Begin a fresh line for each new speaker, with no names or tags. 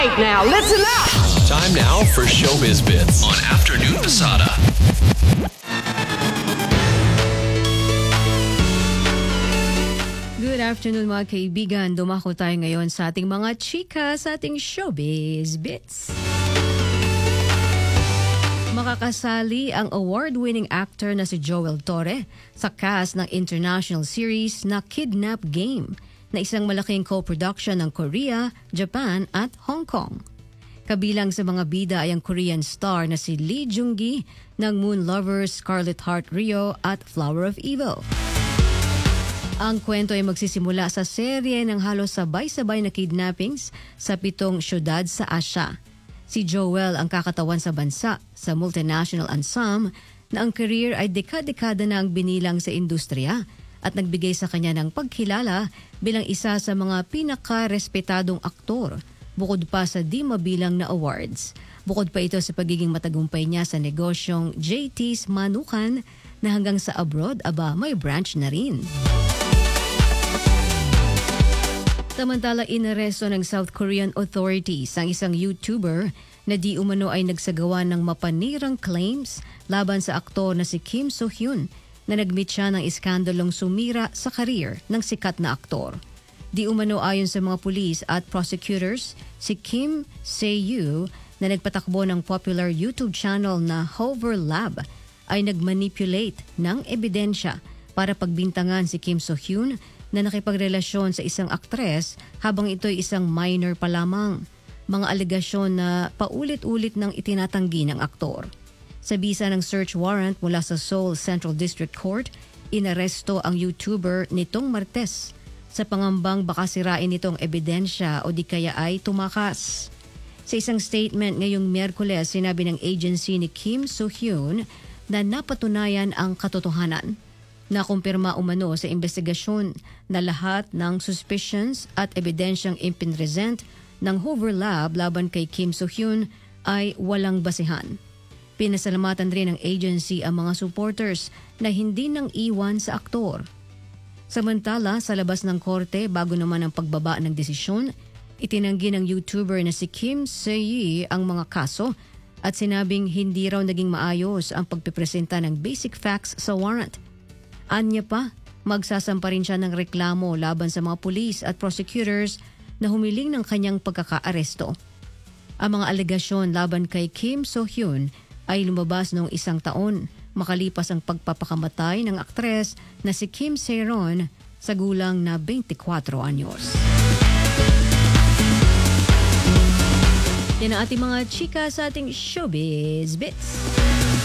Right now, listen up!
Time now for Showbiz Bits on Afternoon Masada.
Good afternoon mga kaibigan. Dumako tayo ngayon sa ating mga chika sa ating Showbiz Bits. Makakasali ang award-winning actor na si Joel Torre sa cast ng international series na Kidnap Game na isang malaking co-production ng Korea, Japan at Hong Kong. Kabilang sa mga bida ay ang Korean star na si Lee Jung-gi ng Moon Lovers, Scarlet Heart Rio at Flower of Evil. Ang kwento ay magsisimula sa serye ng halos sabay-sabay na kidnappings sa 7 syudad sa Asya. Si Joel ang kakatawan sa bansa sa multinational ensemble na ang career ay dekada-dekada na ang binilang sa industriya at nagbigay sa kanya ng pagkilala bilang isa sa mga pinaka-respetadong aktor bukod pa sa di mabilang na awards. Bukod pa ito sa pagiging matagumpay niya sa negosyong JT's Manukan na hanggang sa abroad, may branch na rin. Samantala, inaresto ng South Korean authorities ang isang YouTuber na di umano ay nagsagawa ng mapanirang claims laban sa aktor na si Kim So-hyun na nagmeet siya ng iskandalong sumira sa career ng sikat na aktor. Di umano ayon sa mga pulis at prosecutors, si Kim Se-yu na nagpatakbo ng popular YouTube channel na Hover Lab ay nagmanipulate ng ebidensya para pagbintangan si Kim So-hyun na nakipagrelasyon sa isang aktres habang ito'y isang minor pa lamang. Mga alegasyon na paulit-ulit ng itinatanggi ng aktor. Sa bisa ng search warrant mula sa Seoul Central District Court, inaresto ang YouTuber nitong Martes sa pangambang baka sirain nitong ebidensya o di kaya ay tumakas. Sa isang statement ngayong Miyerkules, sinabi ng agency ni Kim So-hyun na napatunayan ang katotohanan. Nakumpirma umano sa investigasyon na lahat ng suspicions at ebidensyang ipinresent ng Hoover Lab laban kay Kim So-hyun ay walang basihan. Pinasalamatan rin ng agency ang mga supporters na hindi nang iwan sa aktor. Samantala, sa labas ng korte bago naman ang pagbaba ng desisyon, itinanggi ng YouTuber na si Kim Se-yi ang mga kaso at sinabing hindi raw naging maayos ang pagpipresenta ng basic facts sa warrant. Anya pa, magsasampa rin siya ng reklamo laban sa mga pulis at prosecutors na humiling ng kanyang pagkakaaresto. Ang mga alegasyon laban kay Kim So-hyun ay lumabas noong 1 taon makalipas ang pagpapakamatay ng aktres na si Kim Se-ron sa gulang na 24 anyos. Yan ang ating mga chika sa ating Showbiz Bits.